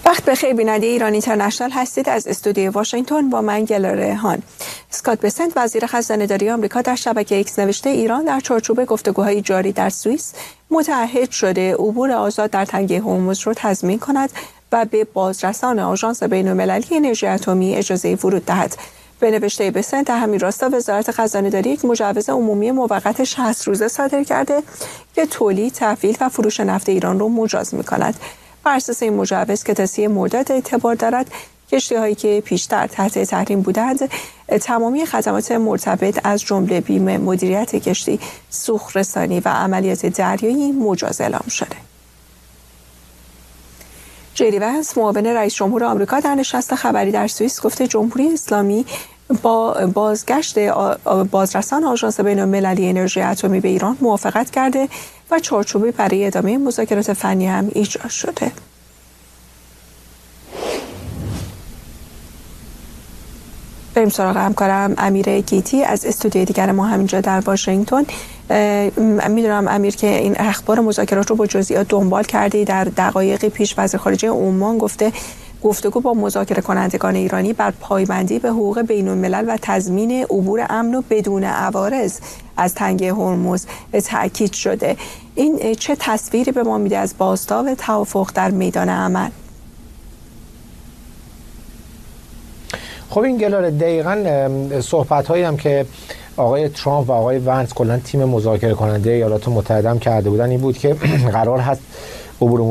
وقت بخیر بیننده ایران اینترنشنال هستید. از استودیوی واشنگتن با من گلاره هان. اسکات بسنت وزیر خزانه‌داری آمریکا در شبکه ایکس نوشته ایران در چارچوب گفتگوهای جاری در سوئیس متعهد شده عبور آزاد در تنگه هرمز را تضمین کند و به بازرسان آژانس بین‌المللی انرژی اتمی اجازه ورود دهد. به نوشته بسنت در همین راستا وزارت خزانه‌داری یک مجوز عمومی موقت 60 روزه صادر کرده که تولید، تحویل و فروش نفت ایران را مجاز می‌کند. بر اساس این مجوز که تا 30 مرداد اعتبار دارد، کشتی‌هایی که پیشتر تحت تحریم بودند تمامی خدمات مرتبط از جمله بیمه، مدیریت کشتی، سوخت رسانی و عملیات دریایی مجاز اعلام شده. جی دی وانس معاون رئیس جمهور آمریکا در نشست خبری در سوئیس گفته جمهوری اسلامی با بازگشت بازرسان آژانس بین‌المللی انرژی اتمی به ایران موافقت کرده و چارچوبی برای ادامه مذاکرات فنی هم ایجاد شده. بریم سراغ همکارم امیر گیتی از استودیوی دیگر ما همینجا در واشنگتن. میدونم امیر که این اخبار مذاکرات رو با جزئیات دنبال کردی. در دقایق پیش وزیر خارجه عمان گفته گفتگو با مذاکره کنندگان ایرانی بر پایبندی به حقوق بین‌الملل و تضمین عبور امن و بدون عوارض از تنگه هرمز تأکید شده. این چه تصویری به ما میده از بازتاب توافق در میدان عمل؟ خب این گلاره دقیقاً صحبت‌هایی هم که آقای ترامپ و آقای ونس کلاً تیم مذاکره کننده ایالات متحده هم کرده بودن این بود که قرار هست عبور